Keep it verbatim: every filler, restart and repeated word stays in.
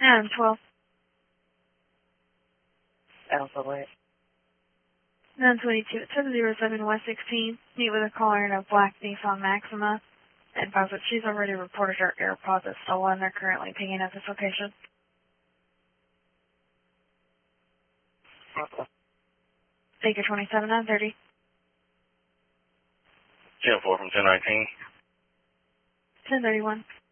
And twelve. Alpha West. nine twenty-two at seven oh seven West sixteen. Meet with a caller in a black Nissan Maxima. Advise that she's already reported her AirPods as stolen. They're currently pinging at this location. Okay. Baker twenty-seven nine thirty. ten four from ten nineteen. ten thirty-one.